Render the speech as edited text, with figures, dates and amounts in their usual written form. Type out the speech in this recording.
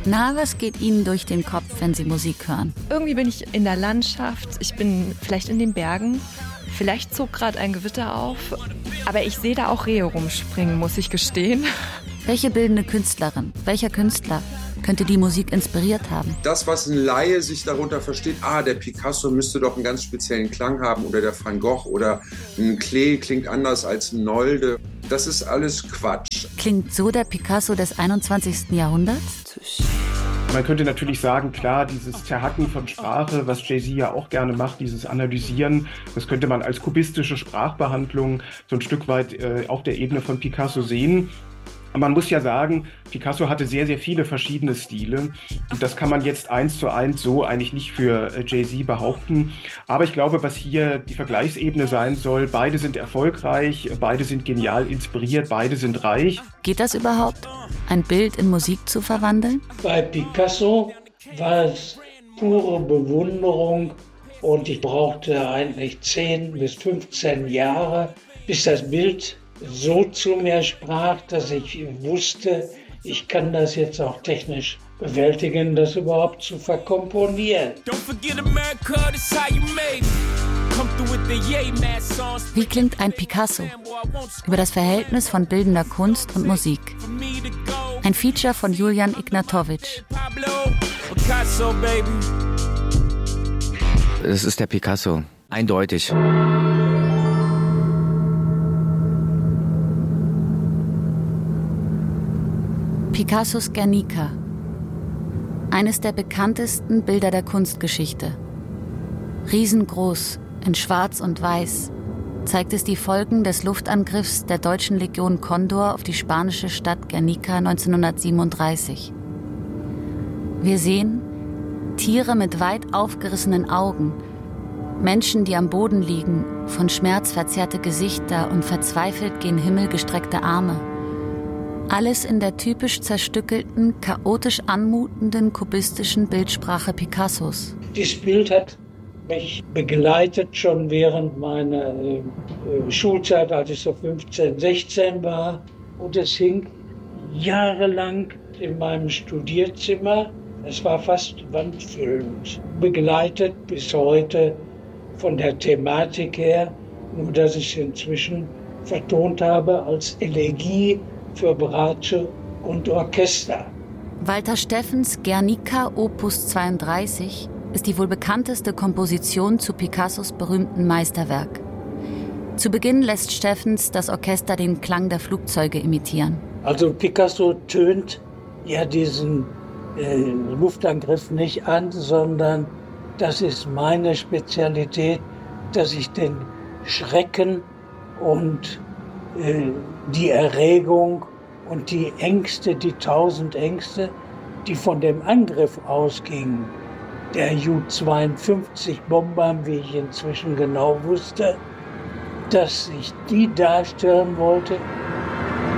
Na, was geht Ihnen durch den Kopf, wenn Sie Musik hören? Irgendwie bin ich in der Landschaft, ich bin vielleicht in den Bergen, vielleicht zog gerade ein Gewitter auf, aber ich sehe da auch Rehe rumspringen, muss ich gestehen. Welche bildende Künstlerin, welcher Künstler könnte die Musik inspiriert haben? Das, was ein Laie sich darunter versteht, der Picasso müsste doch einen ganz speziellen Klang haben oder der Van Gogh oder ein Klee klingt anders als ein Nolde. Das ist alles Quatsch. Klingt so der Picasso des 21. Jahrhunderts? Man könnte natürlich sagen, klar, dieses Zerhacken von Sprache, was Jay-Z ja auch gerne macht, dieses Analysieren, das könnte man als kubistische Sprachbehandlung so ein Stück weit auf der Ebene von Picasso sehen. Man muss ja sagen, Picasso hatte sehr, sehr viele verschiedene Stile. Und das kann man jetzt 1:1 so eigentlich nicht für Jay-Z behaupten. Aber ich glaube, was hier die Vergleichsebene sein soll, beide sind erfolgreich, beide sind genial inspiriert, beide sind reich. Geht das überhaupt, ein Bild in Musik zu verwandeln? Bei Picasso war es pure Bewunderung und ich brauchte eigentlich 10 bis 15 Jahre, bis das Bild so zu mir sprach, dass ich wusste, ich kann das jetzt auch technisch bewältigen, das überhaupt zu verkomponieren. Wie klingt ein Picasso? Über das Verhältnis von bildender Kunst und Musik. Ein Feature von Julian Ignatowicz. Es ist der Picasso, eindeutig. Picassos Guernica. Eines der bekanntesten Bilder der Kunstgeschichte. Riesengroß, in Schwarz und Weiß, zeigt es die Folgen des Luftangriffs der deutschen Legion Condor auf die spanische Stadt Guernica 1937. Wir sehen Tiere mit weit aufgerissenen Augen, Menschen, die am Boden liegen, von Schmerz verzerrte Gesichter und verzweifelt gen Himmel gestreckte Arme. Alles in der typisch zerstückelten, chaotisch anmutenden kubistischen Bildsprache Picassos. Dieses Bild hat mich begleitet schon während meiner Schulzeit, als ich so 15, 16 war. Und es hing jahrelang in meinem Studierzimmer. Es war fast wandfüllend. Begleitet bis heute von der Thematik her, nur dass ich es inzwischen vertont habe als Elegie für Bratsche und Orchester. Walter Steffens Guernica Opus 32 ist die wohl bekannteste Komposition zu Picassos berühmten Meisterwerk. Zu Beginn lässt Steffens das Orchester den Klang der Flugzeuge imitieren. Also Picasso tönt ja diesen Luftangriff nicht an, sondern das ist meine Spezialität, dass ich den Schrecken und die Erregung und die Ängste, die 1000 Ängste, die von dem Angriff ausgingen, der Ju-52-Bombern, wie ich inzwischen genau wusste, dass ich die darstellen wollte